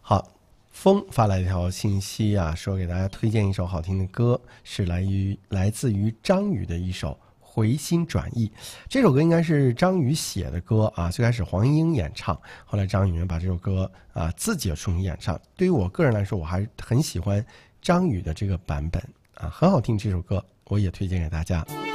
好，风发来一条信息啊，说给大家推荐一首好听的歌，是来自于张宇的一首《回心转意》。这首歌应该是张宇写的歌啊，最开始黄莺莺演唱，后来张宇呢把这首歌啊自己重新演唱。对于我个人来说，我还很喜欢张宇的这个版本啊，很好听这首歌，我也推荐给大家。